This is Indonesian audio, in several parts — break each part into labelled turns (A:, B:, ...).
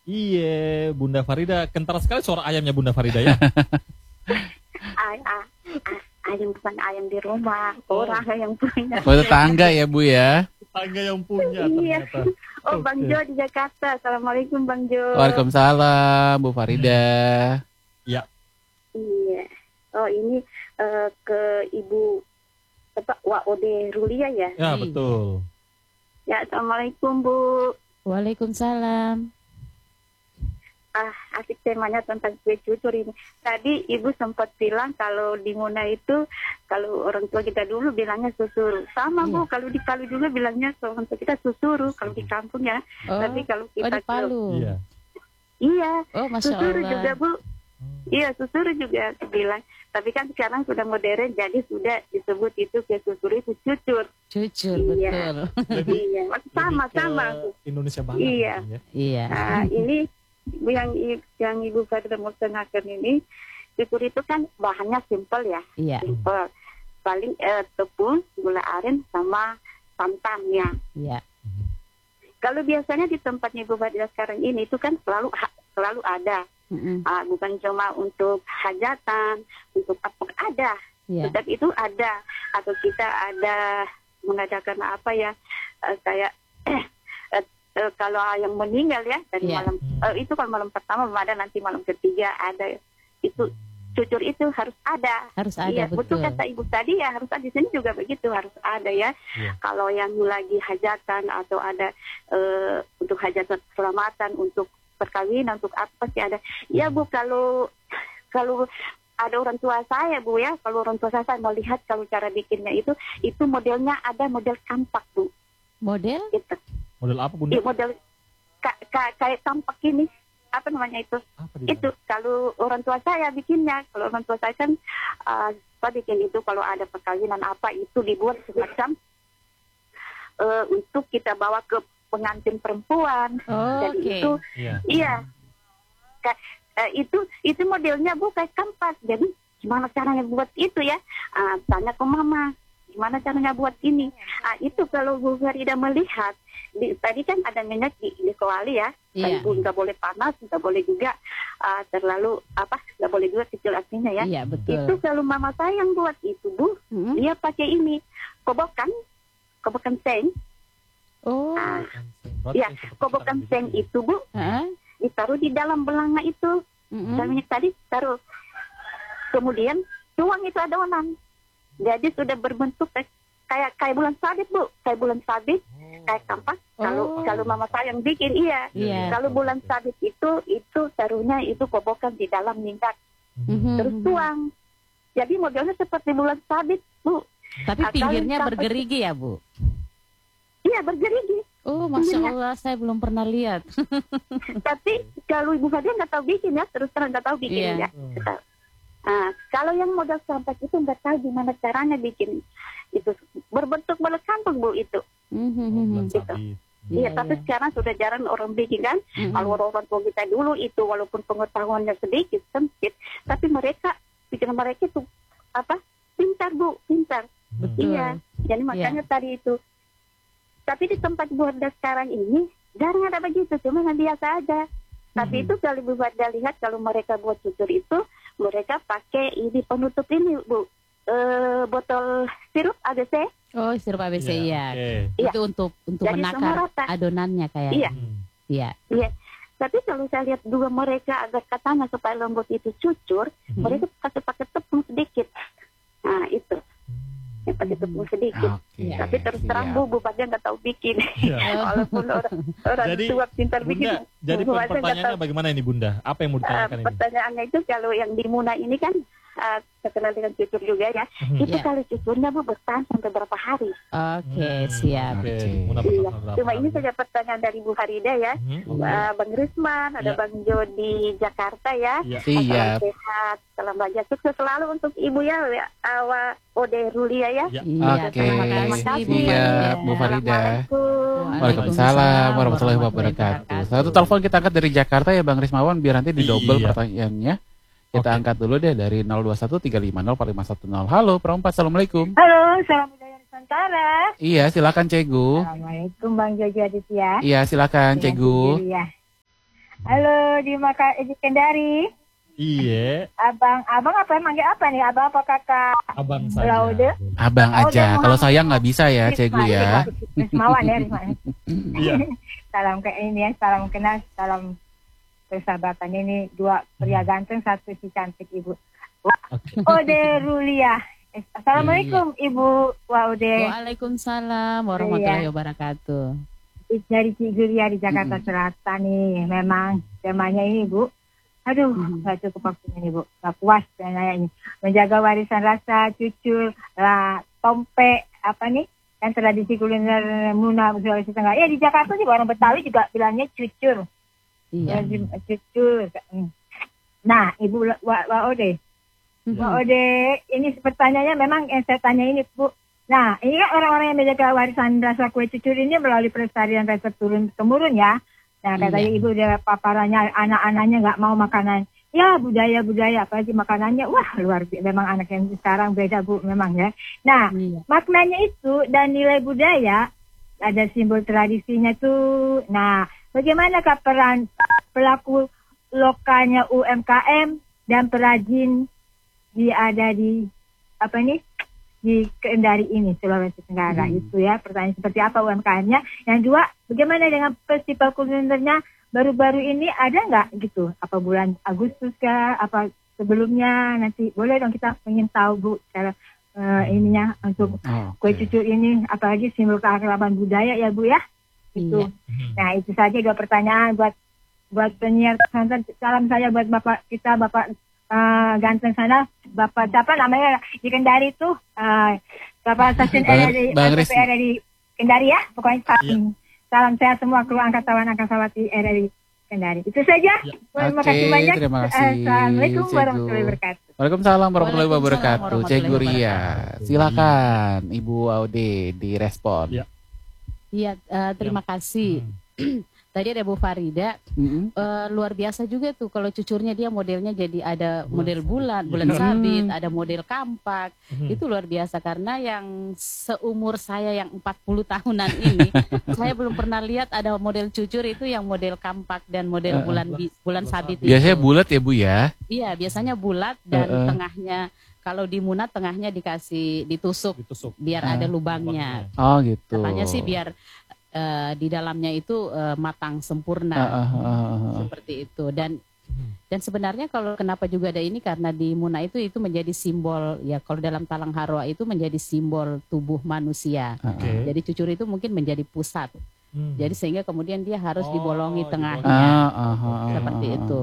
A: Iya, Bunda Farida. Kental sekali suara ayamnya Bunda Farida ya.
B: Ayam bukan ayam di rumah, orang yang punya.
C: Oh, tetangga ya Bu ya.
A: Tetangga yang punya
B: Iya.
A: ternyata.
B: Oh, Bang Jo di Jakarta. Assalamualaikum Bang Jo.
C: Waalaikumsalam Bu Farida.
A: Ya.
B: Iya. Oh, ini ke Ibu Ode Rulia ya?
A: Ya, betul.
B: Ya, Assalamualaikum Bu.
D: Waalaikumsalam.
B: Asik temanya tentang kue cucur ini. Tadi Ibu sempat bilang kalau di Muna itu, kalau orang tua kita dulu bilangnya susuru. Sama Bu, kalau di Palu juga bilangnya orang tua kita susuru, kalau di kampung ya. Tapi kalau kita
D: di Palu.
A: Iya.
B: Iya,
D: Oh, Masya
B: susuru
D: Allah.
B: juga Bu. Iya, susuru juga bilang. Tapi kan sekarang sudah modern, jadi sudah disebut itu kue susuru itu cucur.
D: Cucur,
B: Iya.
D: betul.
B: Iya, sama-sama.
A: Indonesia banget.
B: Iya.
A: Ya.
D: Iya.
B: Nah, ini yang Ibu Farida mau tanyakan ini, cucur itu kan bahannya simpel ya.
D: Iya.
B: Simpel. Paling tepung, gula aren, sama santannya.
D: Iya.
B: Kalau biasanya di tempatnya Ibu Farida sekarang ini itu kan selalu ada. Bukan cuma untuk hajatan, untuk apa ada.
D: Iya.
B: Tetap itu ada. Atau kita ada mengadakan apa ya, kayak kalau yang meninggal ya dari
D: Iya.
B: malam itu kalau malam pertama belum ada, nanti malam ketiga ada. Itu cucur itu harus ada.
D: Harus ada,
B: Iya, betul
D: betul.
B: kata Ibu tadi ya, harus ada. Di sini juga begitu, harus ada ya.
A: Iya.
B: Kalau yang lagi hajatan atau ada untuk hajatan keselamatan, untuk perkawinan, untuk apa pasti ada. Ya Bu, kalau ada orang tua saya Bu ya, kalau orang tua saya melihat kalau cara bikinnya itu modelnya ada model kampak Bu.
D: Model?
B: Gitu.
A: Model apa Bunda?
B: Iya, model kayak kampak ini. Apa namanya itu?
A: Apa dia?
B: Itu kalau orang tua saya bikinnya. Kalau orang tua saya kan bikin itu kalau ada perkawinan apa itu dibuat semacam untuk kita bawa ke pengantin perempuan.
D: Oh,
B: Jadi
D: oke.
B: itu
A: Iya.
B: itu modelnya Bu kayak kampak. Jadi gimana caranya buat itu ya? Tanya ke mama. Gimana caranya buat ini? Itu kalau Bu Farida melihat, tadi kan ada minyak di kuali ya.
D: Iya.
B: Kan nggak boleh panas, nggak boleh juga terlalu nggak boleh juga kecil apinya ya.
D: Iya, betul.
B: Itu kalau mama saya yang buat itu Bu, dia pakai ini kobokan seng.
D: Oh.
B: Ya, kobokan seng itu Bu, ditaruh di dalam belanga itu. Dan minyak tadi taruh. Kemudian tuang itu adonan. Jadi sudah berbentuk kayak bulan sabit Bu, kayak bulan sabit, kayak kampak. Kalau mama saya yang bikin iya. Kalau bulan sabit itu taruhnya itu kobokan di dalam minyak, terus tuang. Jadi modelnya seperti bulan sabit Bu.
D: Tapi pinggirnya bergerigi ya Bu?
B: Iya, bergerigi.
D: Oh, Masya Allah, saya belum pernah lihat.
B: Tapi kalau Ibu Farida nggak tahu bikin ya, terus terang nggak tahu bikin ya. Kalau yang model kampak itu nggak tahu gimana caranya bikin itu berbentuk bola kampung Bu itu. Gitu. Iya, tapi sekarang sudah jarang orang bikin kan. Kalau orang tua kita dulu itu walaupun pengetahuannya sedikit sempit, tapi pikiran mereka itu pintar Bu, pintar.
D: Betul.
B: Iya, jadi makanya tadi itu. Tapi di tempat Bu Farida sekarang ini jarang ada begitu, cuma yang biasa aja. Tapi itu kalau Bu Farida lihat kalau mereka buat cucur itu, mereka pakai ini penutup ini Bu, botol sirup ABC.
D: Oh, sirup ABC ya.
B: Iya.
D: Itu untuk
B: jadi
D: menakar adonannya kayaknya.
B: Iya. Tapi kalau saya lihat juga mereka agar katanya supaya lembut itu cucur, mereka pakai tepung sedikit. Nah itu. Pakai tepung sedikit. Tapi terus terang Bu Farida nggak tahu bikin. Walaupun orang tua pintar bikin.
A: Jadi pertanyaannya bagaimana ini Bunda? Apa yang mau ditanyakan ini?
B: Pertanyaannya itu kalau yang di Muna ini kan terkenal dengan cucur juga ya. Itu kalau cucurnya Bu bertahan sampai berapa hari?
D: Oke, siap.
B: Cuma ini saja pertanyaan dari Bu Farida ya. Bang Risman, ada Bang Jo di Jakarta ya.
C: Siap.
B: Salam sehat, salam bahagia, sukses selalu untuk Ibu ya. Ode Rulia ya.
C: Oke,
D: terima kasih,
C: siap Bu Farida. Waalaikumsalam warahmatullahi wabarakatuh. Satu telepon kita angkat dari Jakarta ya Bang Rismawan, biar nanti didouble pertanyaannya. Kita angkat dulu deh dari 0213504510. Halo, Perempat, Assalamualaikum.
E: Halo, salam budaya Nusantara.
C: Iya, silakan Cegu.
E: Assalamualaikum Bang Jojo Aditya.
C: Iya, silakan Cegu.
E: Halo di Kendari.
A: Iya.
E: Abang apa manggil apa nih? Abang apa kakak?
A: Abang saja.
E: Laude?
C: Abang aja. Kalau saya nggak bisa ya, Cegu ya.
E: Rismawan ya, Rismawan.
A: Iya.
E: Salam ke ini ya, salam kenal, salam persahabatan. Ini dua pria ganteng, satu si cantik ibu. Ode Rulia. Assalamualaikum Ibu Waude.
D: Waalaikumsalam warahmatullahi wabarakatuh.
E: Dari Ciguria di Jakarta Selatan nih, memang temanya ini Bu. Aduh, nggak cukup waktunya nih Bu, nggak puas saya ini. Menjaga warisan rasa, cucur, tompe, apa nih, dan tradisi kuliner Muna Sulawesi Tengah. Ya di Jakarta sih orang Betawi juga bilangnya cucur.
D: Iya.
E: Cucur. Nah, Ibu Waude. Mbak Ode, ini pertanyaannya memang yang saya tanya ini Bu. Nah, ini kan orang-orang yang menjaga warisan rasa kue cucur ini melalui pelestarian resep turun-temurun ya. Nah, katanya Ibu dia paparannya anak-anaknya nggak mau makanan. Ya, budaya-budaya, apalagi makanannya. Wah, luar biasa. Memang anak yang sekarang beda Bu, memang ya. Nah, maknanya itu dan nilai budaya, ada simbol tradisinya tuh. Nah, bagaimanakah peran pelaku lokalnya UMKM dan perajin ada di apa nih di Kendari ini Sulawesi Tenggara itu ya. Pertanyaan seperti apa UMKM-nya? Yang dua, bagaimana dengan festival kulinernya baru-baru ini ada nggak gitu? Apa bulan Agustus kah? Apa sebelumnya? Nanti boleh dong, kita ingin tahu Bu cara ininya untuk kue cucur ini, apalagi simbol keakraban budaya ya Bu ya. Itu. Nah itu saja dua pertanyaan buat penyiar. Salam saya buat Bapak kita, Bapak ganteng sana, Bapak siapa namanya di Kendari tuh, Bapak stasiun RRI Kendari ya, pokoknya salam sehat semua keluarga angkatawan angkatawati RRI Kendari. Itu saja. Terima kasih banyak.
C: Terima kasih.
E: Assalamualaikum warahmatullahi wabarakatuh.
C: Waalaikumsalam warahmatullahi wabarakatuh. Cegu Ria, silakan Ibu Aude direspon.
D: Iya, terima kasih. Tadi ada Bu Farida, luar biasa juga tuh kalau cucurnya dia modelnya jadi ada model bulan sabit, ada model kampak, itu luar biasa karena yang seumur saya yang 40 tahunan ini, saya belum pernah lihat ada model cucur itu yang model kampak dan model bulan sabit.
C: Biasanya bulat ya Bu ya?
D: Iya, biasanya bulat dan tengahnya. Kalau di Muna tengahnya ditusuk biar ada lubangnya.
C: Oh gitu.
D: Katanya sih biar di dalamnya itu matang sempurna seperti itu. Dan sebenarnya kalau kenapa juga ada ini karena di Muna itu menjadi simbol ya, kalau dalam Talang Harwa itu menjadi simbol tubuh manusia. Jadi cucur itu mungkin menjadi pusat. Jadi sehingga kemudian dia harus dibolongi tengahnya seperti itu.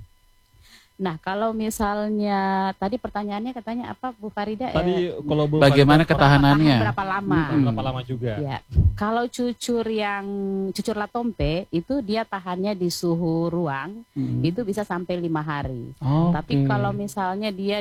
D: Nah, kalau misalnya tadi pertanyaannya katanya apa Bu Farida?
A: Tadi kalau Bu
C: bagaimana ketahanannya?
D: Berapa lama?
A: Berapa lama juga?
D: Ya. Kalau cucur latompe itu dia tahannya di suhu ruang itu bisa sampai 5 hari. Tapi kalau misalnya dia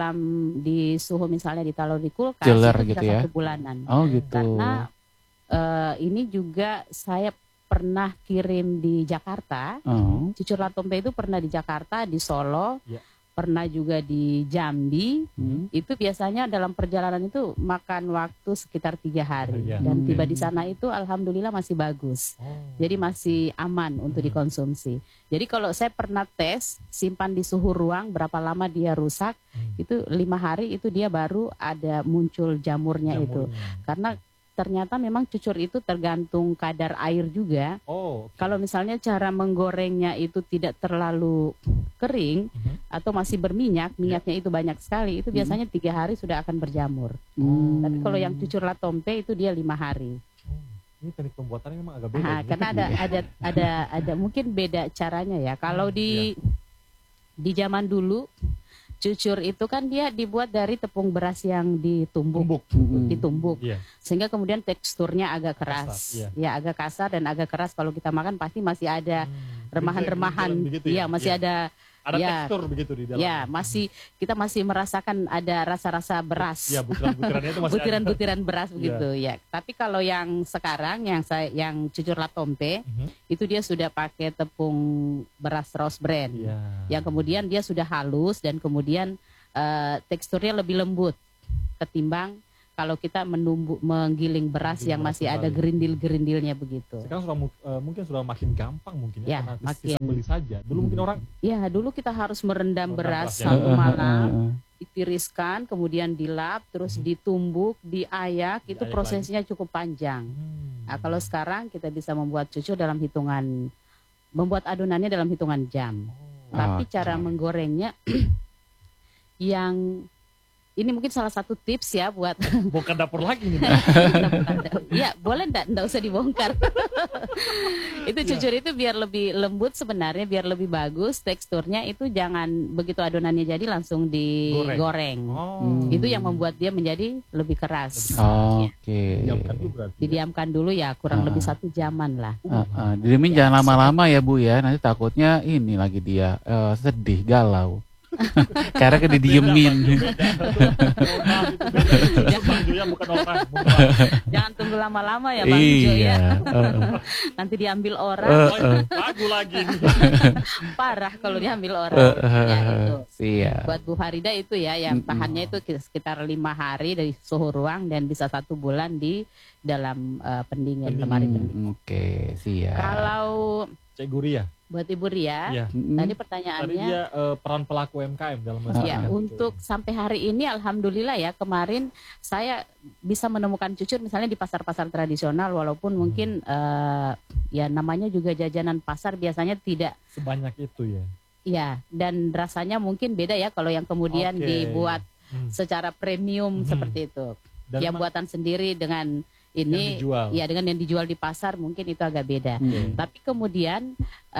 D: di suhu misalnya ditaruh di kulkas
C: Jeler
D: itu
C: gitu
D: bisa
C: ya?
D: 1 bulanan.
C: Gitu.
D: Karena ini juga saya pernah kirim di Jakarta, cucur latompe itu pernah di Jakarta, di Solo, pernah juga di Jambi. Itu biasanya dalam perjalanan itu makan waktu sekitar 3 hari dan tiba di sana itu alhamdulillah masih bagus, jadi masih aman untuk dikonsumsi. Jadi kalau saya pernah tes simpan di suhu ruang berapa lama dia rusak, itu 5 hari itu dia baru ada muncul jamurnya. Itu karena ternyata memang cucur itu tergantung kadar air juga. Kalau misalnya cara menggorengnya itu tidak terlalu kering atau masih berminyak, minyaknya itu banyak sekali, itu biasanya 3 hari sudah akan berjamur. Tapi kalau yang cucur latompe itu dia 5 hari.
A: Ini teknik pembuatannya memang agak beda.
D: Karena ada mungkin beda caranya ya. Kalau di zaman dulu cucur itu kan dia dibuat dari tepung beras yang ditumbuk. Sehingga kemudian teksturnya agak keras. Ya agak kasar dan agak keras, kalau kita makan pasti masih ada remahan-remahan. Masih ada tekstur begitu di dalam. Ya, kita masih merasakan ada rasa-rasa beras. Ya, butiran-butirannya itu masih butiran-butiran beras begitu ya. Tapi kalau yang sekarang yang cucur latompe itu dia sudah pakai tepung beras Rose Brand. Yang kemudian dia sudah halus dan kemudian teksturnya lebih lembut ketimbang kalau kita menggiling beras yang masih ada gerindil-gerindilnya begitu.
A: Sekarang sudah mungkin sudah makin gampang mungkin ya, karena
D: makin
A: beli saja. Dulu mungkin orang
D: dulu kita harus merendam beras satu malam, ditiriskan, kemudian dilap, terus ditumbuk, diayak, itu prosesnya cukup panjang. Nah, kalau sekarang kita bisa membuat cucur dalam hitungan, membuat adonannya dalam hitungan jam. Tapi cara menggorengnya yang ini mungkin salah satu tips ya buat
A: bukan dapur lagi nih.
D: Ya, boleh enggak usah dibongkar. Itu cucur itu biar lebih lembut sebenarnya, biar lebih bagus teksturnya, itu jangan begitu adonannya jadi langsung digoreng. Itu yang membuat dia menjadi lebih keras.
C: Oke.
D: Didiamkan dulu ya, kurang lebih 1 jaman lah.
C: Didiemin jangan lama-lama ya Bu ya, nanti takutnya ini lagi dia sedih, galau. Karena didiemin.
D: Jangan tunggu lama-lama ya Bang Jo ya. Nanti diambil orang.
A: Lagu lagi.
D: Parah kalau diambil orang. Buat Bu Farida itu ya, yang tahannya itu sekitar 5 hari dari suhu ruang dan bisa 1 bulan di dalam pendingin, lemari pendingin.
C: Oke, siap.
D: Kalau
A: Cik Guria,
D: buat Ibu Ria, tadi pertanyaannya.
A: Tadi dia peran pelaku UMKM dalam
D: untuk sampai hari ini alhamdulillah ya, kemarin saya bisa menemukan cucur misalnya di pasar-pasar tradisional, walaupun mungkin ya namanya juga jajanan pasar, biasanya tidak
A: sebanyak itu ya.
D: Ya, dan rasanya mungkin beda ya kalau yang kemudian dibuat secara premium seperti itu. Dan yang buatan sendiri dengan ini ya dengan yang dijual di pasar mungkin itu agak beda. Tapi kemudian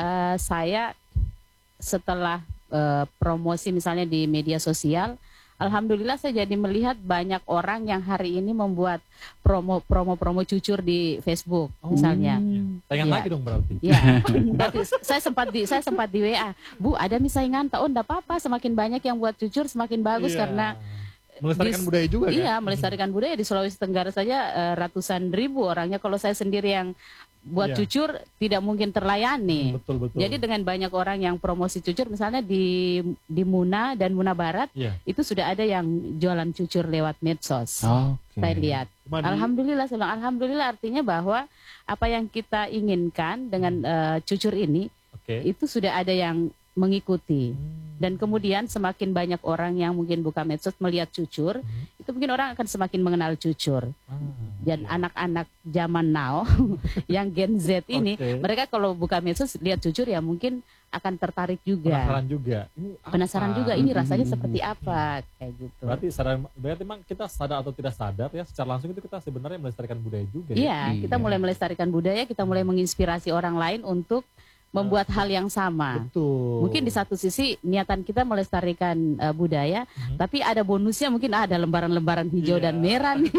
D: saya setelah promosi misalnya di media sosial, alhamdulillah saya jadi melihat banyak orang yang hari ini membuat promo cucur di Facebook misalnya.
A: Saingan lagi dong berarti.
D: Ya. saya sempat di WA, Bu, ada nih saingan, enggak apa-apa, semakin banyak yang buat cucur semakin bagus karena
A: melestarikan budaya juga kan?
D: Iya, melestarikan budaya. Di Sulawesi Tenggara saja ratusan ribu orangnya. Kalau saya sendiri yang buat cucur tidak mungkin terlayani.
A: Betul.
D: Jadi dengan banyak orang yang promosi cucur, misalnya di Muna dan Muna Barat, itu sudah ada yang jualan cucur lewat medsos. Saya lihat. Alhamdulillah artinya bahwa apa yang kita inginkan dengan cucur ini, itu sudah ada yang mengikuti. Dan kemudian semakin banyak orang yang mungkin buka medsos melihat cucur, itu mungkin orang akan semakin mengenal cucur. Dan anak-anak zaman now yang Gen Z ini, mereka kalau buka medsos lihat cucur ya mungkin akan tertarik juga. Penasaran juga ini rasanya seperti apa, kayak gitu.
A: Berarti memang kita sadar atau tidak sadar ya, secara langsung itu kita sebenarnya melestarikan budaya juga.
D: Iya, kita mulai melestarikan budaya, kita mulai menginspirasi orang lain untuk membuat hal yang sama.
A: Betul.
D: Mungkin di satu sisi niatan kita melestarikan budaya, tapi ada bonusnya, mungkin ada lembaran-lembaran hijau dan merah nih.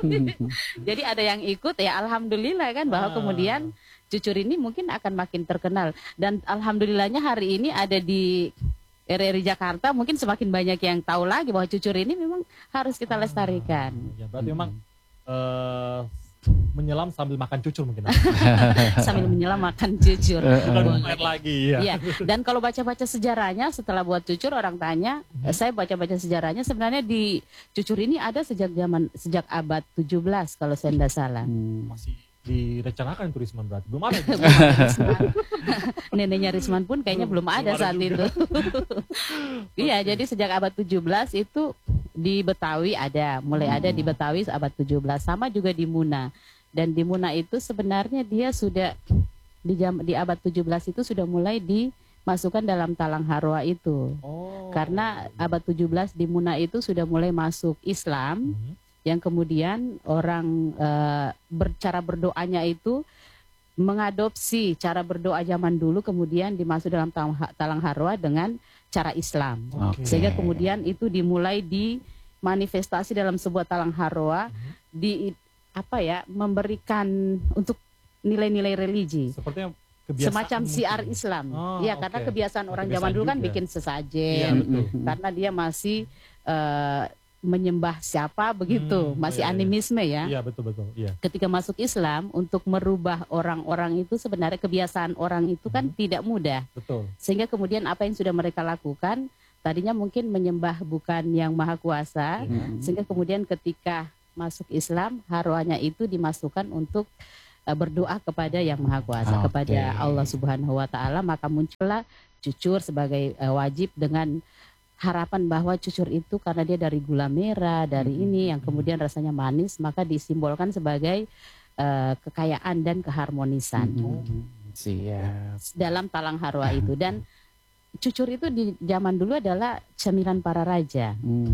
D: Jadi ada yang ikut ya, alhamdulillah kan, bahwa kemudian cucur ini mungkin akan makin terkenal. Dan alhamdulillahnya hari ini ada di RRI Jakarta, mungkin semakin banyak yang tahu lagi bahwa cucur ini memang harus kita lestarikan.
A: Ya, berarti memang menyelam sambil makan cucur mungkin.
D: Sambil menyelam makan cucur.
A: Bukan lagi ya.
D: Iya. Dan kalau baca-baca sejarahnya setelah buat cucur, orang tanya, saya baca-baca sejarahnya sebenarnya di cucur ini ada sejak abad 17 kalau saya tidak salah.
A: Masih direncanakan itu Risman berarti. Belum ada.
D: Neneknya Risman pun kayaknya belum ada saat itu. Iya, jadi sejak abad 17 itu di Betawi ada, mulai ada di Betawi abad 17, sama juga di Muna. Dan di Muna itu sebenarnya dia sudah di abad 17 itu sudah mulai dimasukkan dalam talang harwa itu. Karena abad 17 di Muna itu sudah mulai masuk Islam. Yang kemudian orang cara berdoanya itu mengadopsi cara berdoa zaman dulu, kemudian dimasuk dalam talang harwa dengan cara Islam. Sehingga kemudian itu dimulai dimanifestasi dalam sebuah talang harwa, memberikan untuk nilai-nilai religi.
A: Sepertinya
D: semacam siar Islam. Karena kebiasaan orang zaman dulu kan bikin sesajen. Karena dia masih menyembah siapa begitu, masih animisme ya.
A: Iya, betul. Iya.
D: Ketika masuk Islam, untuk merubah orang-orang itu sebenarnya kebiasaan orang itu kan tidak mudah.
A: Betul.
D: Sehingga kemudian apa yang sudah mereka lakukan, tadinya mungkin menyembah bukan yang maha kuasa, sehingga kemudian ketika masuk Islam, harwanya itu dimasukkan untuk berdoa kepada Yang Maha Kuasa, kepada Allah Subhanahu wa taala, maka muncullah cucur sebagai wajib dengan harapan bahwa cucur itu karena dia dari gula merah, dari ini yang kemudian rasanya manis, maka disimbolkan sebagai kekayaan dan keharmonisan.
C: Siap.
D: Dalam talang harwa itu. Dan cucur itu di zaman dulu adalah cemilan para raja.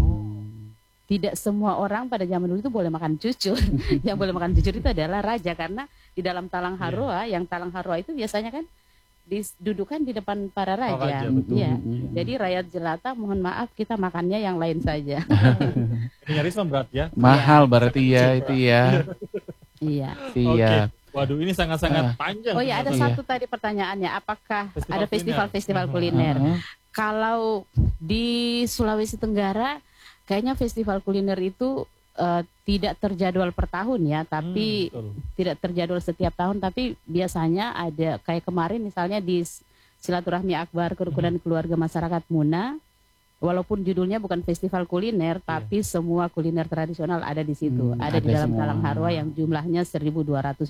D: Tidak semua orang pada zaman dulu itu boleh makan cucur. Yang boleh makan cucur itu adalah raja, karena di dalam talang harwa, yang talang harwa itu biasanya kan didudukan di depan para raja. Ya. Jadi rakyat jelata mohon maaf kita makannya yang lain saja.
A: Ini nyaris berat ya.
C: Mahal berarti ya itu ya.
D: Iya.
C: Iya.
A: Waduh, ini sangat-sangat panjang.
D: Oh ya, ada satu tadi pertanyaannya, apakah ada festival-festival kuliner? Kalau di Sulawesi Tenggara kayaknya festival kuliner itu tidak terjadwal per tahun ya, tapi tidak terjadwal setiap tahun, tapi biasanya ada kayak kemarin misalnya di Silaturahmi Akbar Kerukunan Keluarga Masyarakat Muna, walaupun judulnya bukan festival kuliner, tapi semua kuliner tradisional ada di situ, ada di dalam talang harwa yang jumlahnya 1228.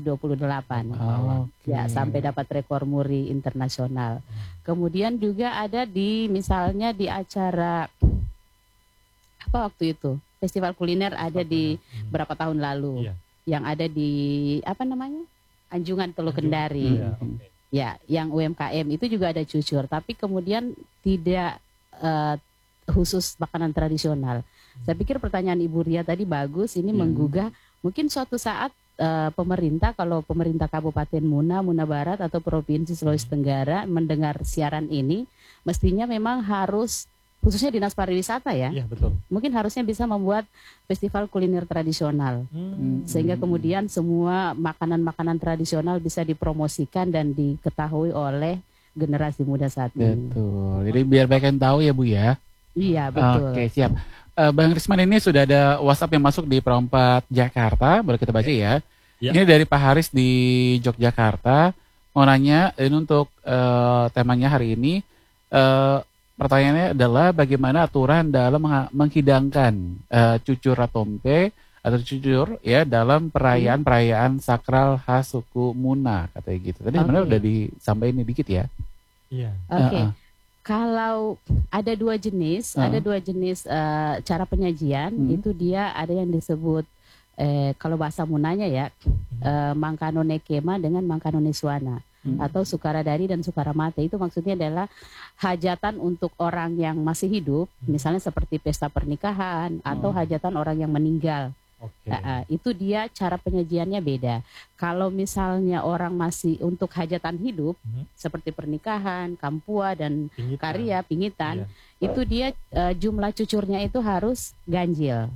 D: Ya, sampai dapat rekor muri internasional. Kemudian juga ada di misalnya di acara apa waktu itu? Festival kuliner ada di berapa tahun lalu. Yang ada di apa namanya? Anjungan Teluk Kendari. Ya, yang UMKM itu juga ada cucur, tapi kemudian tidak khusus makanan tradisional. Saya pikir pertanyaan Ibu Ria tadi bagus, ini menggugah mungkin suatu saat pemerintah, kalau pemerintah Kabupaten Muna Barat atau Provinsi Sulawesi Tenggara mendengar siaran ini, mestinya memang harus, khususnya Dinas Pariwisata ya, betul. Mungkin harusnya bisa membuat festival kuliner tradisional, sehingga kemudian semua makanan-makanan tradisional bisa dipromosikan dan diketahui oleh generasi muda saat ini. Betul,
C: jadi biar banyak yang tahu ya Bu ya.
D: Iya betul.
C: Oke siap. Bang Risman, ini sudah ada WhatsApp yang masuk di Perompak Jakarta, boleh kita baca ya. Ini dari Pak Haris di Yogyakarta, mau nanya ini untuk temanya hari ini. Pertanyaannya adalah bagaimana aturan dalam menghidangkan cucur ratompe atau cucur ya dalam perayaan sakral khas suku Muna, katanya gitu. Tadi sebenarnya udah disampaikan dikit ya. Iya.
D: Oke. Kalau ada dua jenis, cara penyajian, itu dia ada yang disebut kalau bahasa Munanya ya, Mangkanone Kema dengan Mangkanone Suana, atau Sukaradari dan Sukaramate. Itu maksudnya adalah hajatan untuk orang yang masih hidup, misalnya seperti pesta pernikahan atau hajatan orang yang meninggal. Itu dia cara penyajiannya beda. Kalau misalnya orang masih untuk hajatan hidup seperti pernikahan, kampua dan pingitan, itu dia jumlah cucurnya itu harus ganjil.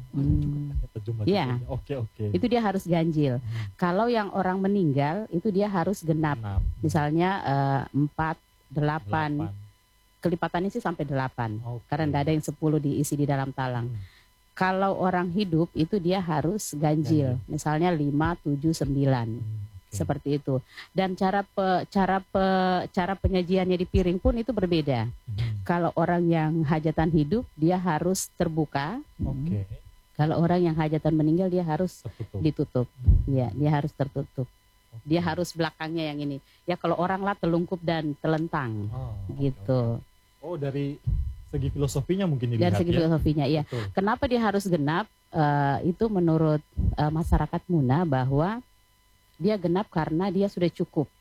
D: Ya, itu dia harus ganjil. Kalau yang orang meninggal itu dia harus genap. Misalnya 4, 8. Kelipatannya sih sampai 8. Karena tidak ada yang 10 diisi di dalam talang. Kalau orang hidup itu dia harus ganjil, misalnya 5, 7, 9, seperti itu. Dan cara penyajiannya di piring pun itu berbeda. Kalau orang yang hajatan hidup dia harus terbuka. Kalau orang yang hajatan meninggal dia harus ditutup. Ya, dia harus tertutup. Dia harus belakangnya yang ini. Ya kalau orang lah telungkup dan telentang, gitu.
A: Oh, dari segi filosofinya mungkin dilihat.
D: Dari segi filosofinya, iya. Kenapa dia harus genap? Itu menurut masyarakat Muna bahwa dia genap karena dia sudah cukup.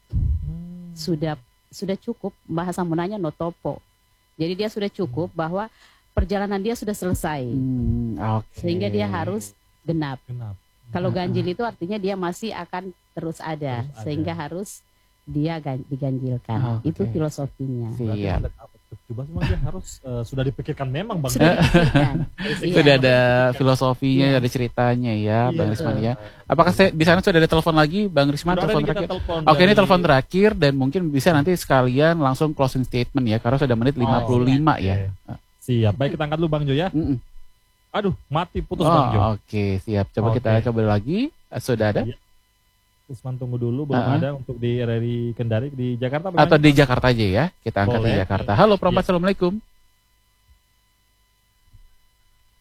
D: Sudah cukup, bahasa Munanya notopo. Jadi dia sudah cukup bahwa perjalanan dia sudah selesai. Sehingga dia harus genap. Kalau ganjil itu artinya dia masih akan terus ada. Sehingga harus dia diganjilkan. Itu filosofinya.
A: Iya. Coba semua dia harus sudah dipikirkan memang Bang.
C: Sudah ada filosofinya, ada ceritanya ya Bang Risman ya. Apakah di sana sudah ada telepon lagi Bang Risman? Telepon terakhir. Oke, ini telepon terakhir dan mungkin bisa nanti sekalian langsung closing statement ya karena sudah menit 55 ya.
A: Siap, baik kita angkat dulu Bang Jo ya. Aduh, mati putus Bang Jo.
C: Oke, siap. Coba kita coba lagi. Sudah ada?
A: Risman tunggu dulu, belum ada untuk di RRI Kendari di Jakarta.
C: Atau di Jakarta aja ya, kita angkat di Jakarta. Halo Perompak, Assalamualaikum.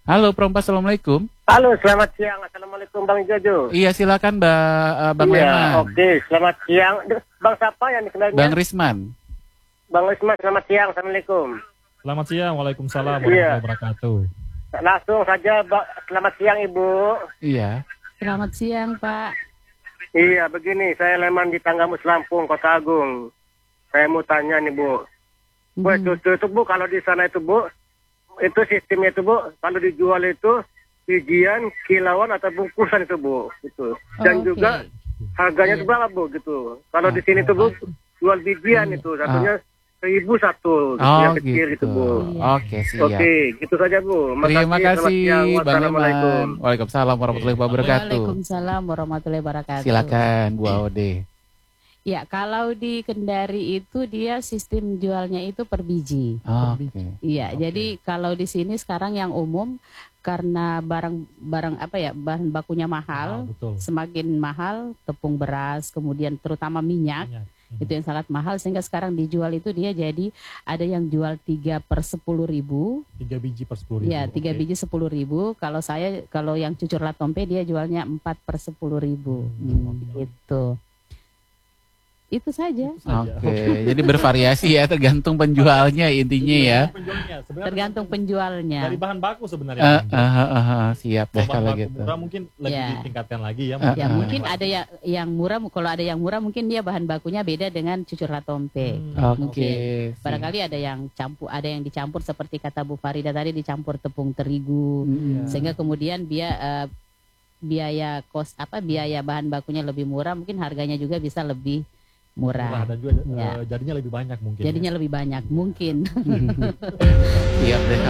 C: Halo Perompa, assalamualaikum.
F: Halo, selamat siang. Assalamualaikum Bang Jojo.
C: Iya, silakan Bang Leman.
F: Oke, selamat siang. Bang siapa yang dikenalnya?
C: Bang Risman.
F: Bang Risman, selamat siang. Assalamualaikum.
A: Selamat siang, waalaikumsalam warahmatullahi wabarakatuh.
F: Langsung saja, selamat siang Ibu.
C: Iya.
D: Selamat siang Pak.
F: Iya, begini, saya Leman di Tanggamus Lampung, Kota Agung. Saya mau tanya nih Bu. Bu, itu Bu, kalau di sana itu Bu, itu sistemnya itu Bu, kalau dijual itu bijian, kilauan atau bungkusan itu Bu, gitu. Dan juga harganya itu berapa Bu, gitu. Kalau di sini tuh Bu, jual bijian itu, satunya 1.000 satu, yang kecil gitu Bu.
C: Oke, siap.
F: Oke, gitu saja Bu.
C: Terima kasih Bang
F: Assalamualaikum.
C: Leman. Waalaikumsalam warahmatullahi wabarakatuh.
D: Waalaikumsalam warahmatullahi wabarakatuh.
C: Silakan Bu Aode.
D: Ya, kalau di Kendari itu dia sistem jualnya itu per biji. Iya, jadi kalau di sini sekarang yang umum karena barang bahan bakunya mahal, semakin mahal tepung beras, kemudian terutama minyak. Itu yang sangat mahal sehingga sekarang dijual itu dia jadi ada yang jual 3 per 10.000.
A: 3 biji per 10.000.
D: Ya, 3 biji 10.000. Kalau yang cucur latompe dia jualnya 4 per 10.000. Gitu. Itu saja.
C: Oke, jadi bervariasi ya, tergantung penjualnya intinya ya.
D: Tergantung penjualnya.
A: Dari bahan baku sebenarnya.
C: Siap deh kalau gitu.
A: Murah mungkin lebih ditingkatkan lagi ya.
D: Ya mungkin ada yang murah. Kalau ada yang murah mungkin dia bahan bakunya beda dengan cucur latompe.
C: Oke.
D: Barangkali ada yang dicampur seperti kata Bu Farida tadi, dicampur tepung terigu, sehingga kemudian biaya bahan bakunya lebih murah, mungkin harganya juga bisa lebih murah
A: dan juga jadinya lebih banyak mungkin.
D: Jadinya lebih banyak mungkin.
C: Iya deh.